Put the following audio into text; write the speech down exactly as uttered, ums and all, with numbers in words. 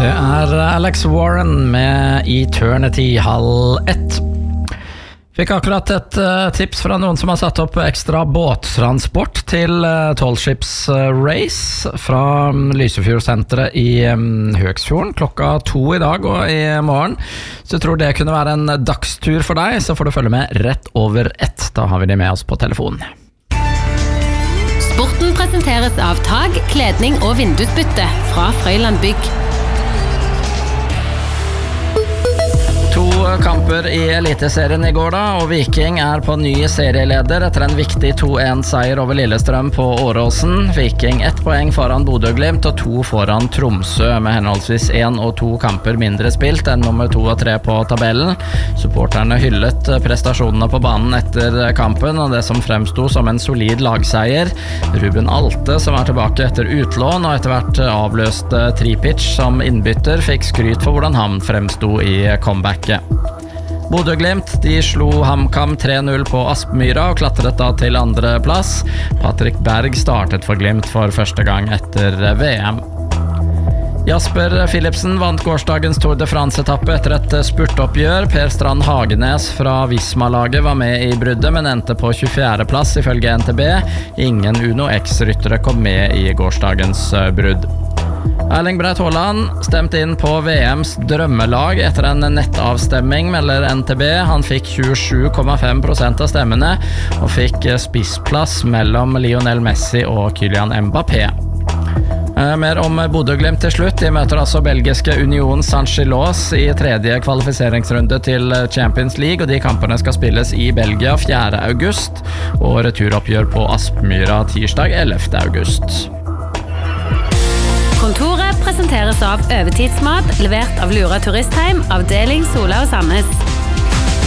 Det er Alex Warren med Eternity halv ett. Fikk akkurat et uh, tips fra noen som har satt opp ekstra båttransport til uh, tolvskips uh, race fra um, Lysefjordsenteret i um, Høgsfjorden klokka to i dag og i morgen. Så jeg tror det kunne være en dagstur for deg, så får du følge med rett over ett. Da har vi de med oss på telefonen. Sporten presenteres av Tag, kledning og vindusbytte fra Frøyland Bygg. To kamper i Eliteserien i går da, og Viking er på ny serieleder etter en viktig to en seier over Lillestrøm på Åråsen. Viking ett poeng foran Bodø/Glimt og to foran Tromsø, med henholdsvis en og to kamper mindre spilt enn nummer to og tre på tabellen. Supporterne hyllet prestasjonene på banen etter kampen, og det som fremsto som en solid lagseier. Ruben Alte, som er tilbake etter utlån og etter hvert avløste Tripic som innbytter, fikk skryt for hvordan han fremsto i comeback. Bodø/Glimt, de slo HamKam tre null på Aspmyra og klatret da til andre plass. Patrick Berg startet for Glimt for første gang etter V M. Jasper Philipsen vant gårsdagens Tour de France-etappe etter et spurtoppgjør. Per Strand Hagenes fra Visma-laget var med i bruddet, men endte på tjuefjerde plass ifølge N T B. Ingen Uno X-ryttere kom med i gårsdagens brudd. Erling Braut Haaland stemte inn på V M's drømmelag etter en nettavstemming, melder N T B. Han fikk tjuesju komma fem prosent av stemmene og fikk spissplass mellom Lionel Messi og Kylian Mbappé. Mer om Bodø/Glimt til slutt. De møter altså belgiske Union Saint-Gilloise i tredje kvalifiseringsrunde til Champions League, og de kampene skal spilles i Belgia fjerde august, og returoppgjør på Aspmyra tirsdag ellevte august. Kontoret presenteres av Øvetidsmat, levert av Lura Turistheim, avdeling Sola og Sandnes.